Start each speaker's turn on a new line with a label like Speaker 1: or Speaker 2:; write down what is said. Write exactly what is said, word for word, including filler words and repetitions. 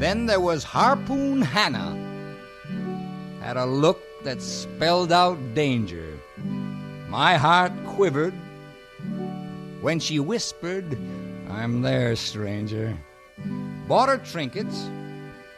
Speaker 1: Then there was Harpoon Hannah. Had a look that spelled out danger. My heart quivered when she whispered, "I'm there, stranger." Bought her trinkets,